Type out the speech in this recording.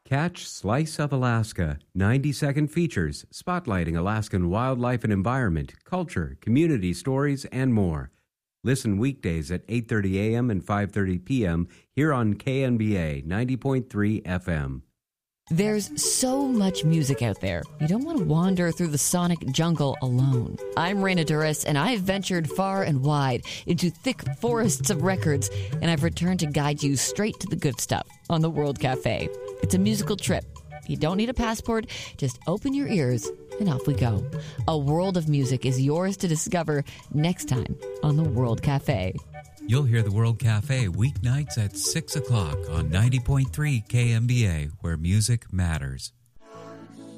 Catch Slice of Alaska, 90-second features spotlighting Alaskan wildlife and environment, culture, community stories, and more. Listen weekdays at 8:30 a.m. and 5:30 p.m. here on KNBA 90.3 FM. There's so much music out there. You don't want to wander through the sonic jungle alone. I'm Raina Duras, and I've ventured far and wide into thick forests of records, and I've returned to guide you straight to the good stuff on the World Cafe. It's a musical trip. You don't need a passport. Just open your ears and off we go. A world of music is yours to discover next time on the World Cafe. You'll hear the World Cafe weeknights at 6 o'clock on 90.3 KNBA, where music matters.